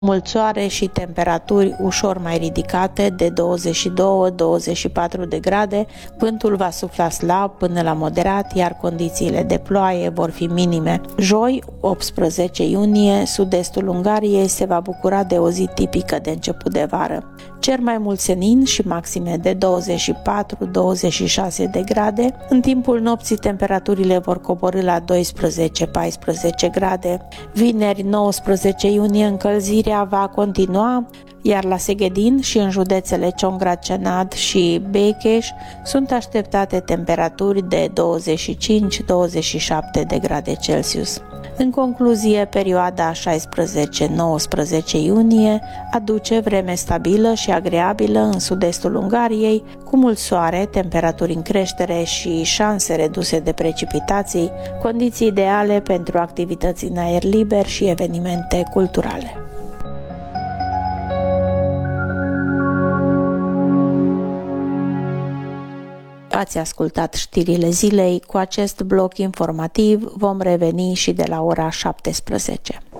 mult soare și temperaturi ușor mai ridicate de 22-24 de grade, vântul va sufla slab până la moderat, iar condițiile de ploaie vor fi minime. Joi, 18 iunie, sud-estul Ungariei se va bucura de o zi tipică de început de vară. Cer mai mult senin și maxime de 24-26 de grade. În timpul nopții temperaturile vor coborî la 12-14 grade. Vineri, 19 iunie, încălzirea va continua, iar la Seghedin și în județele Ciongrat-Cenad și Békés sunt așteptate temperaturi de 25-27 de grade Celsius. În concluzie, perioada 16-19 iunie aduce vreme stabilă și agreabilă în sud-estul Ungariei, cu mult soare, temperaturi în creștere și șanse reduse de precipitații, condiții ideale pentru activități în aer liber și evenimente culturale. Ați ascultat știrile zilei. Cu acest bloc informativ vom reveni și de la ora 17.